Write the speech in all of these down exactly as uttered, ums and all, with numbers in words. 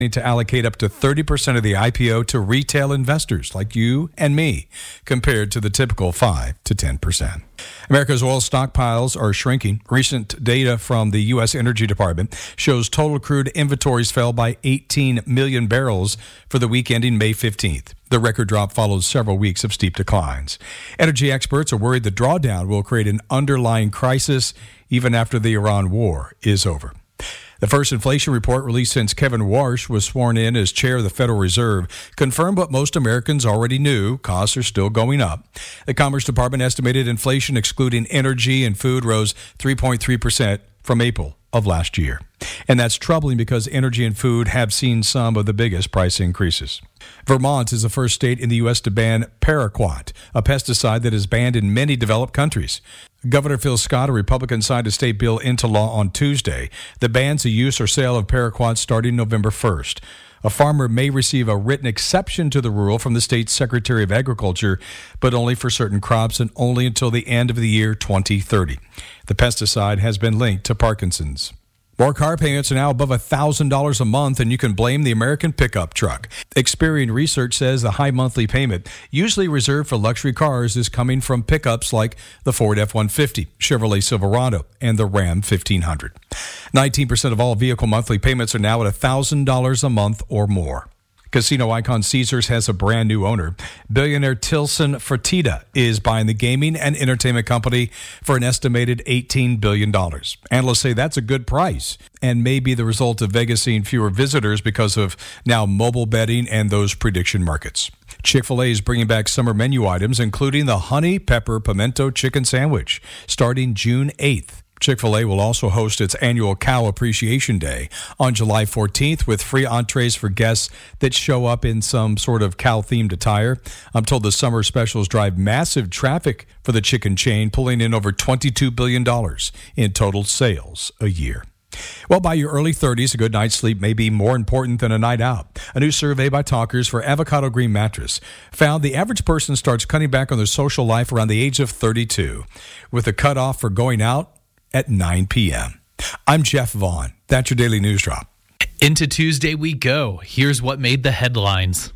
to allocate up to thirty percent of the I P O to retail investors like you and me, compared to the typical five to ten percent. America's oil stockpiles are shrinking. Recent data from the U S Energy Department shows total crude inventories fell by eighteen million barrels for the week ending May fifteenth. The record drop follows several weeks of steep declines. Energy experts are worried the drawdown will create an underlying crisis even after the Iran war is over. The first inflation report released since Kevin Warsh was sworn in as chair of the Federal Reserve confirmed what most Americans already knew: costs are still going up. The Commerce Department estimated inflation excluding energy and food rose three point three percent from April of last year. And that's troubling because energy and food have seen some of the biggest price increases. Vermont is the first state in the U S to ban paraquat, a pesticide that is banned in many developed countries. Governor Phil Scott, a Republican, signed a state bill into law on Tuesday that bans the use or sale of paraquat starting November first. A farmer may receive a written exception to the rule from the state's Secretary of Agriculture, but only for certain crops and only until the end of the year twenty thirty. The pesticide has been linked to Parkinson's. More car payments are now above one thousand dollars a month, and you can blame the American pickup truck. Experian research says the high monthly payment, usually reserved for luxury cars, is coming from pickups like the Ford F one fifty, Chevrolet Silverado, and the Ram fifteen hundred. nineteen percent of all vehicle monthly payments are now at one thousand dollars a month or more. Casino icon Caesars has a brand new owner. Billionaire Tilson Fertitta is buying the gaming and entertainment company for an estimated eighteen billion dollars. Analysts say that's a good price and may be the result of Vegas seeing fewer visitors because of now mobile betting and those prediction markets. Chick-fil-A is bringing back summer menu items, including the honey pepper pimento chicken sandwich, starting June eighth. Chick-fil-A will also host its annual Cow Appreciation Day on July fourteenth with free entrees for guests that show up in some sort of cow-themed attire. I'm told the summer specials drive massive traffic for the chicken chain, pulling in over twenty-two billion dollars in total sales a year. Well, by your early thirties, a good night's sleep may be more important than a night out. A new survey by Talkers for Avocado Green Mattress found the average person starts cutting back on their social life around the age of thirty-two, with a cutoff for going out at nine p.m. I'm Jeff Vaughn. That's your Daily News Drop. Into Tuesday we go. Here's what made the headlines.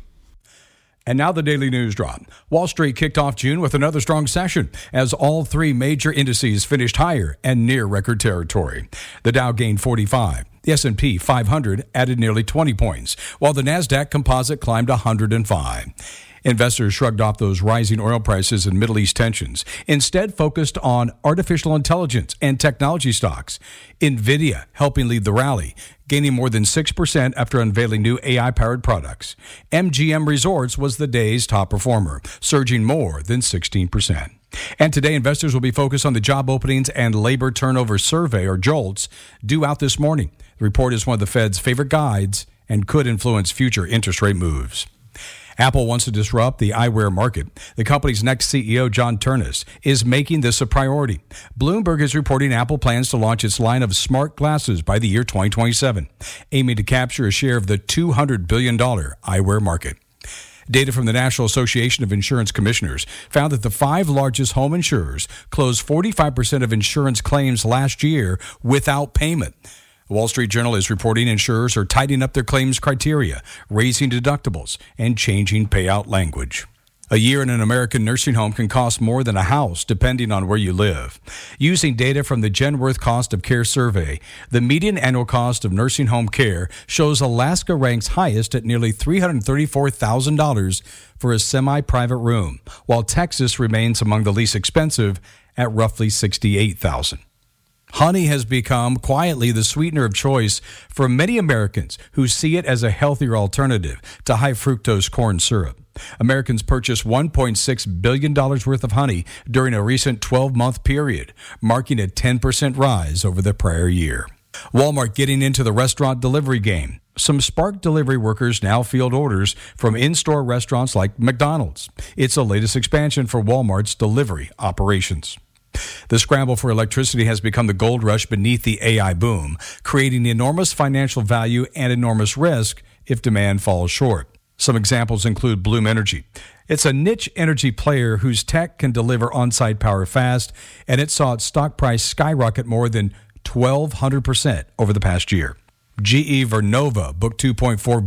And now the Daily News Drop. Wall Street kicked off June with another strong session as all three major indices finished higher and near record territory. The Dow gained forty-five. The S and P five hundred added nearly twenty points, while the NASDAQ Composite climbed one hundred five. Investors shrugged off those rising oil prices and Middle East tensions, instead focused on artificial intelligence and technology stocks. NVIDIA helping lead the rally, gaining more than six percent after unveiling new A I-powered products. M G M Resorts was the day's top performer, surging more than sixteen percent. And today, investors will be focused on the job openings and labor turnover survey, or JOLTS, due out this morning. The report is one of the Fed's favorite guides and could influence future interest rate moves. Apple wants to disrupt the eyewear market. The company's next C E O, John Ternus, is making this a priority. Bloomberg is reporting Apple plans to launch its line of smart glasses by the year twenty twenty-seven, aiming to capture a share of the two hundred billion dollars eyewear market. Data from the National Association of Insurance Commissioners found that the five largest home insurers closed forty-five percent of insurance claims last year without payment. The Wall Street Journal is reporting insurers are tightening up their claims criteria, raising deductibles, and changing payout language. A year in an American nursing home can cost more than a house, depending on where you live. Using data from the Genworth Cost of Care Survey, the median annual cost of nursing home care shows Alaska ranks highest at nearly three hundred thirty-four thousand dollars for a semi-private room, while Texas remains among the least expensive at roughly sixty-eight thousand dollars. Honey has become quietly the sweetener of choice for many Americans who see it as a healthier alternative to high fructose corn syrup. Americans purchased one point six billion dollars worth of honey during a recent twelve-month period, marking a ten percent rise over the prior year. Walmart getting into the restaurant delivery game. Some Spark delivery workers now field orders from in-store restaurants like McDonald's. It's the latest expansion for Walmart's delivery operations. The scramble for electricity has become the gold rush beneath the A I boom, creating enormous financial value and enormous risk if demand falls short. Some examples include Bloom Energy. It's a niche energy player whose tech can deliver on-site power fast, and it saw its stock price skyrocket more than twelve hundred percent over the past year. G E Vernova booked two point four